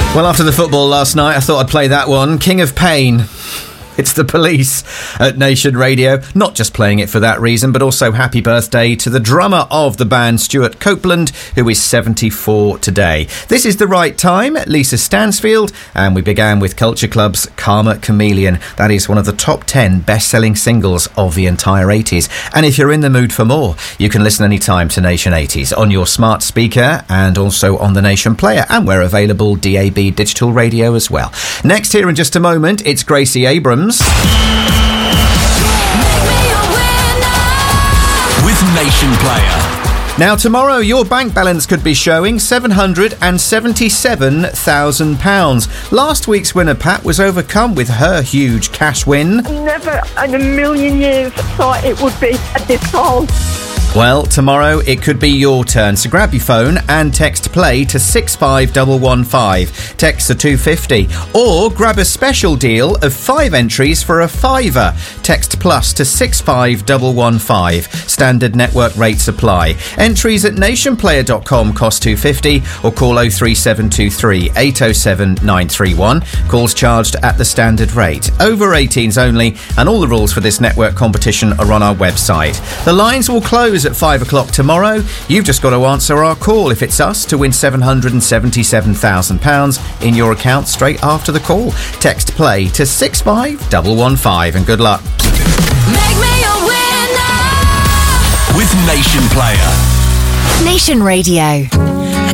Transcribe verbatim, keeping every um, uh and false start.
Well, after the football last night, I thought I'd play that one. King of Pain. It's the Police at Nation Radio. Not just playing it for that reason, but also happy birthday to the drummer of the band, Stuart Copeland, who is seventy-four today. This is The Right Time, Lisa Stansfield, and we began with Culture Club's Karma Chameleon. That is one of the top ten best-selling singles of the entire eighties. And if you're in the mood for more, you can listen anytime to Nation eighties on your smart speaker and also on the Nation Player. And we're available D A B digital radio as well. Next here in just a moment, it's Gracie Abrams. With Nation Player. Now, tomorrow, your bank balance could be showing seven hundred seventy-seven thousand pounds. Last week's winner, Pat, was overcome with her huge cash win. Never in a million years thought it would be at this call. Well, tomorrow it could be your turn, so grab your phone and text play to six five one one five. Text to two fifty. Or grab a special deal of five entries for a fiver. Text plus to six five one one five. Standard network rates apply. Entries at nationplayer dot com cost two fifty or call oh three seven two three eight oh seven nine three one. Calls charged at the standard rate. Over eighteens only, and all the rules for this network competition are on our website. The lines will close at five o'clock tomorrow. You've just got to answer our call if it's us to win seven hundred seventy-seven thousand pounds in your account straight after the call. Text play to six five one one five and good luck. Make me a winner with Nation Player. Nation Radio.